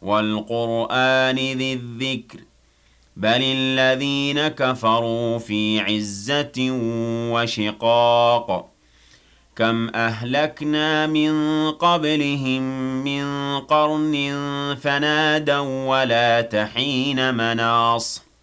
وَالْقُرْآنِ ذِي الذِّكْرِ بَلِ الَّذِينَ كَفَرُوا فِي عِزَّةٍ وَشِقَاقٍ كَمْ أَهْلَكْنَا مِن قَبْلِهِم مِّن قَرْنٍ فَنَادَوا وَّلَاتَ حِينَ مَنَاصٍ